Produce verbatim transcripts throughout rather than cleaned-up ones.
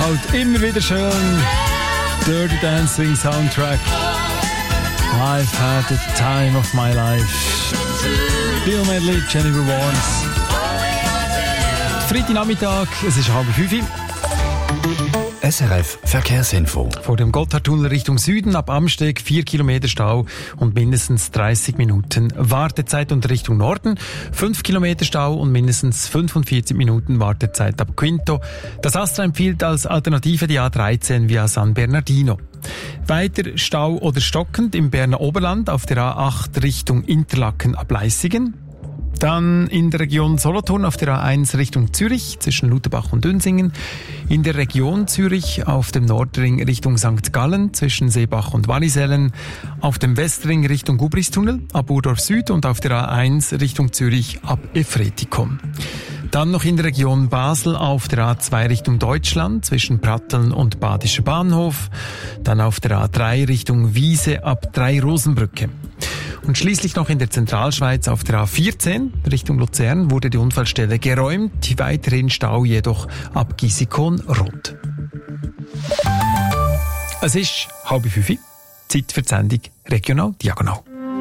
Gänsehaut, immer wieder schön. Dirty Dancing Soundtrack. I've had the time of my life. Bill Medley, Jennifer Warnes. Freitagnachmittag, es ist halb fünf. S R F Verkehrsinfo. Vor dem Gotthardtunnel Richtung Süden ab Amsteg vier Kilometer Stau und mindestens dreißig Minuten Wartezeit, und Richtung Norden fünf Kilometer Stau und mindestens fünfundvierzig Minuten Wartezeit ab Quinto. Das Astra empfiehlt als Alternative die A dreizehn via San Bernardino. Weiter Stau oder stockend im Berner Oberland auf der A acht Richtung Interlaken ab Leissigen. Dann in der Region Solothurn auf der A eins Richtung Zürich zwischen Lutherbach und Dünsingen. In der Region Zürich auf dem Nordring Richtung Sankt Gallen zwischen Seebach und Wallisellen. Auf dem Westring Richtung Gubristunnel ab Urdorf Süd und auf der A eins Richtung Zürich ab Efretikum. Dann noch in der Region Basel auf der A zwei Richtung Deutschland zwischen Pratteln und Badischer Bahnhof. Dann auf der A drei Richtung Wiese ab Drei-Rosenbrücke. Und schließlich noch in der Zentralschweiz auf der A vierzehn Richtung Luzern wurde die Unfallstelle geräumt. Weiterhin Stau jedoch ab Gisikon-Rot. Es ist halb fünf. Zeit für die Sendung Regional Diagonal.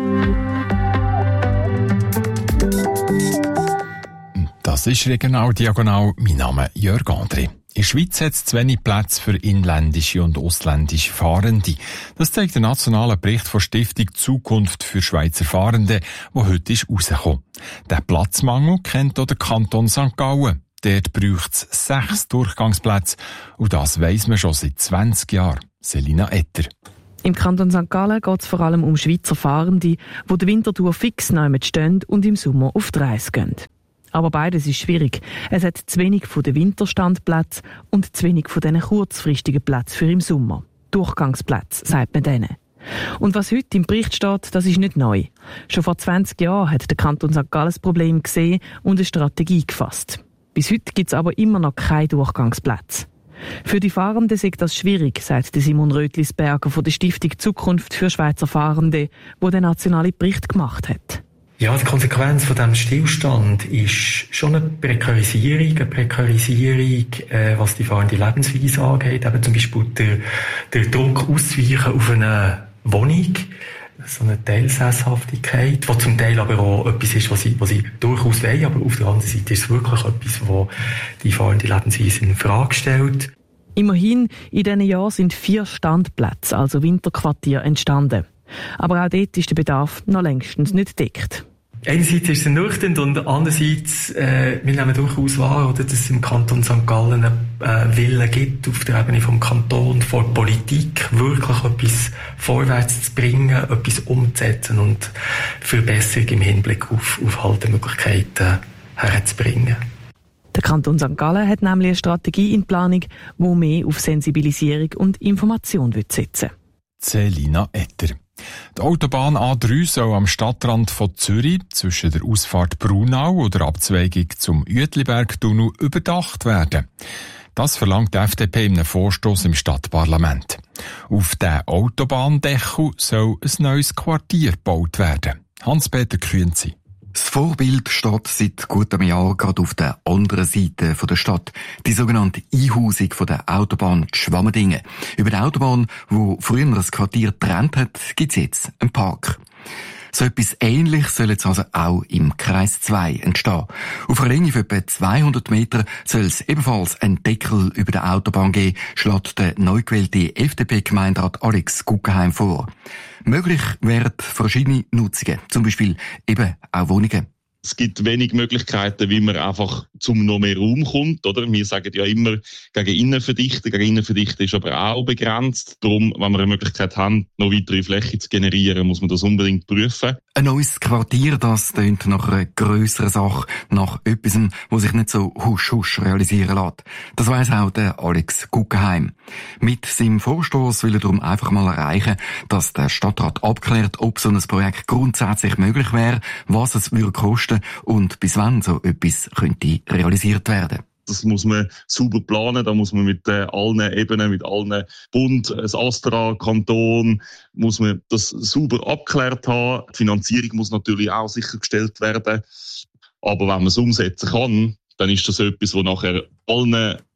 Das ist Regional Diagonal. Mein Name ist Jörg André. In der Schweiz hat es zu wenig Plätze für inländische und ausländische Fahrende. Das zeigt der nationale Bericht von Stiftung Zukunft für Schweizer Fahrende, der heute ist rausgekommen. Den Platzmangel kennt auch der Kanton Sankt Gallen. Dort braucht es sechs Durchgangsplätze. Und das weiss man schon seit zwanzig Jahren. Selina Etter. Im Kanton Sankt Gallen geht es vor allem um Schweizer Fahrende, die den Winter durch fix neu stehen und im Sommer auf die Reise gehen. Aber beides ist schwierig. Es hat zu wenig von den Winterstandplätzen und zu wenig von diesen kurzfristigen Plätzen für im Sommer. Durchgangsplätze, sagt man denen. Und was heute im Bericht steht, das ist nicht neu. Schon vor zwanzig Jahren hat der Kanton Sankt Gallen das Problem gesehen und eine Strategie gefasst. Bis heute gibt es aber immer noch keine Durchgangsplätze. Für die Fahrenden ist das schwierig, sagt Simon Rötlisberger von der Stiftung Zukunft für Schweizer Fahrende, die den nationalen Bericht gemacht hat. Ja, die Konsequenz von diesem Stillstand ist schon eine Prekarisierung, eine Prekarisierung, äh, was die fahrende Lebensweise angeht. Eben zum Beispiel der, der Druck auszuweichen auf eine Wohnung, so eine Teilsesshaftigkeit, was zum Teil aber auch etwas ist, was sie, was sie durchaus wollen, aber auf der anderen Seite ist es wirklich etwas, was die fahrende Lebensweise in Frage stellt. Immerhin, in diesen Jahren sind vier Standplätze, also Winterquartiere, entstanden. Aber auch dort ist der Bedarf noch längstens nicht gedeckt. Einerseits ist es ernüchternd und andererseits, äh, wir nehmen durchaus wahr, oder, dass es im Kanton Sankt Gallen einen äh, Willen gibt, auf der Ebene vom Kanton, vor der Politik, wirklich etwas vorwärts zu bringen, etwas umzusetzen und Verbesserung im Hinblick auf, auf Haltemöglichkeiten herzubringen. Der Kanton Sankt Gallen hat nämlich eine Strategie in Planung, die mehr auf Sensibilisierung und Information setzen will. Selina Etter. Die Autobahn A drei soll am Stadtrand von Zürich zwischen der Ausfahrt Brunau und der Abzweigung zum Uetliberg-Tunnel überdacht werden. Das verlangt die F D P in einem Vorstoss im Stadtparlament. Auf diesem Autobahndeckel soll ein neues Quartier gebaut werden. Hans-Peter Künzi. Das Vorbild steht seit gut einem Jahr gerade auf der anderen Seite der Stadt. Die sogenannte Einhausung von der Autobahn Schwammendingen. Über die Autobahn, wo früher das Quartier getrennt hat, gibt's jetzt einen Park. So etwas Ähnliches soll jetzt also auch im Kreis zwei entstehen. Auf einer Länge von etwa zweihundert Meter soll es ebenfalls einen Deckel über der Autobahn geben, schlägt der neu gewählte F D P-Gemeinderat Alex Guggenheim vor. Möglich wären verschiedene Nutzungen, zum Beispiel eben auch Wohnungen. Es gibt wenig Möglichkeiten, wie man einfach zum noch mehr Raum kommt, oder? Wir sagen ja immer, gegen Innenverdichten. Gegen Innenverdichten ist aber auch begrenzt. Darum, wenn wir eine Möglichkeit haben, noch weitere Fläche zu generieren, muss man das unbedingt prüfen. Ein neues Quartier, das tönt nach einer grösseren Sache, nach etwas, was sich nicht so husch-husch realisieren lässt. Das weiss auch der Alex Guggenheim. Mit seinem Vorstoss will er darum einfach mal erreichen, dass der Stadtrat abklärt, ob so ein Projekt grundsätzlich möglich wäre, was es würde kosten und bis wann so etwas könnte realisiert werden. Das muss man sauber planen, da muss man mit äh, allen Ebenen, mit allen Bund, das Astra, Kanton, muss man das sauber abgeklärt haben. Die Finanzierung muss natürlich auch sichergestellt werden. Aber wenn man es umsetzen kann, dann ist das etwas, wo nachher allen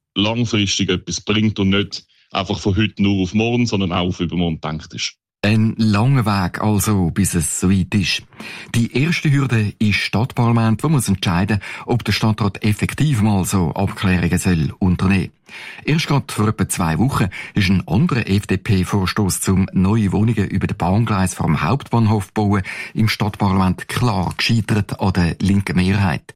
langfristig etwas bringt und nicht einfach von heute nur auf morgen, sondern auch auf übermorgen gedacht ist. Ein langer Weg also, bis es soweit ist. Die erste Hürde ist Stadtparlament, wo muss entscheiden, ob der Stadtrat effektiv mal so Abklärungen soll unternehmen. Erst gerade vor etwa zwei Wochen ist ein anderer F D P-Vorstoß zum neue Wohnungen über den Bahngleis vor dem Hauptbahnhof bauen im Stadtparlament klar gescheitert an der linken Mehrheit.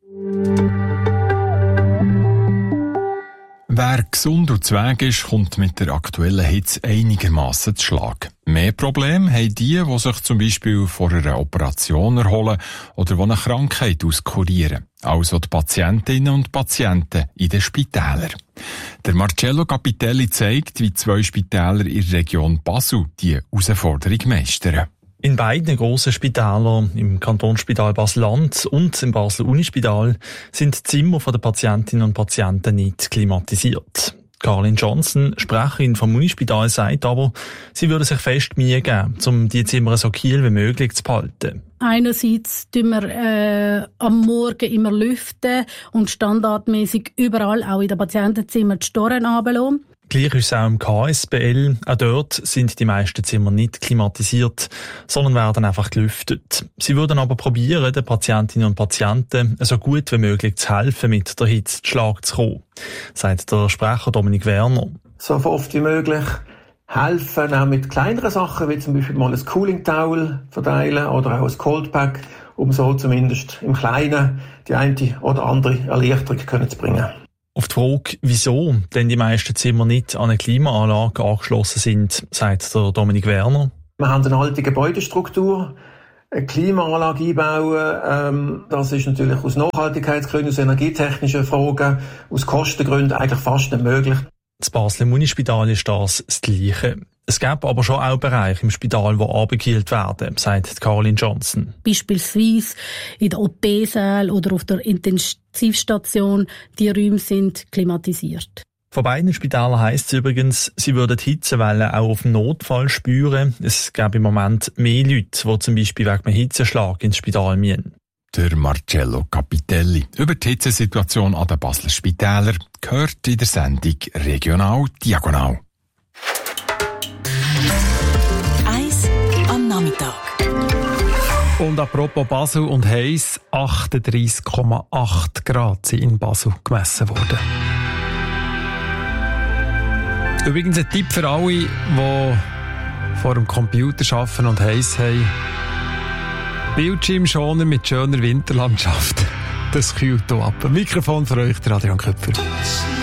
Wer gesund und zweg ist, kommt mit der aktuellen Hitze einigermassen zu Schlag. Mehr Probleme haben die, die sich zum Beispiel vor einer Operation erholen oder die eine Krankheit auskurieren. Also die Patientinnen und Patienten in den Spitälern. Der Marcello Capitelli zeigt, wie zwei Spitäler in der Region Basel die Herausforderung meistern. In beiden grossen Spitälern, im Kantonsspital Basel-Land und im Basel-Unispital, sind die Zimmer der Patientinnen und Patienten nicht klimatisiert. Caroline Johnson, Sprecherin vom Unispital, sagt aber, sie würde sich fest Mühe geben, um die Zimmer so kühl wie möglich zu behalten. Einerseits tun wir äh, am Morgen immer lüften und standardmäßig überall, auch in den Patientenzimmern, die Storen runterlassen. Gleich ist es auch im K S B L. Auch dort sind die meisten Zimmer nicht klimatisiert, sondern werden einfach gelüftet. Sie würden aber probieren, den Patientinnen und Patienten so gut wie möglich zu helfen, mit der Hitze zu Schlag zu kommen, sagt der Sprecher Dominik Werner. So oft wie möglich helfen, auch mit kleineren Sachen, wie zum Beispiel mal ein Cooling Towel verteilen oder auch ein Cold Pack, um so zumindest im Kleinen die eine oder andere Erleichterung können zu bringen. Auf die Frage, wieso denn die meisten Zimmer nicht an eine Klimaanlage angeschlossen sind, sagt der Dominik Werner. Wir haben eine alte Gebäudestruktur. Eine Klimaanlage einbauen, ähm, das ist natürlich aus Nachhaltigkeitsgründen, aus energietechnischen Fragen, aus Kostengründen eigentlich fast nicht möglich. Das Basler Munispital ist das das Gleiche. Es gibt aber schon auch Bereiche im Spital, die abgekühlt werden, sagt Caroline Johnson. Beispielsweise in der O P-Saal oder auf der Intensivstation, die Räume sind klimatisiert. Von beiden Spitälern heisst es übrigens, sie würden die Hitzewelle auch auf Notfall spüren. Es gäbe im Moment mehr Leute, die zum Beispiel wegen einem Hitzeschlag ins Spital müssen. Der Marcello Capitelli über die Hitzesituation an den Basler Spitälern gehört in der Sendung Regional Diagonal. Eis am Nachmittag. Und apropos Basel und heiß, achtunddreissig Komma acht Grad sind in Basel gemessen worden. Übrigens ein Tipp für alle, die vor dem Computer arbeiten und heiß haben. Bildschirmschoner mit schöner Winterlandschaft. Das kühlt hier ab. Ein Mikrofon für euch, der Adrian Köpfer.